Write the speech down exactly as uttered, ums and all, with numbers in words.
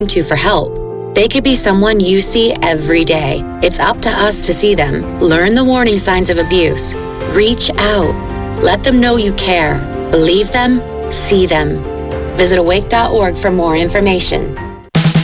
to for help. They could be someone you see every day. It's up to us to see them, learn the warning signs of abuse, reach out, let them know you care, believe them, see them. Visit awake dot org for more information.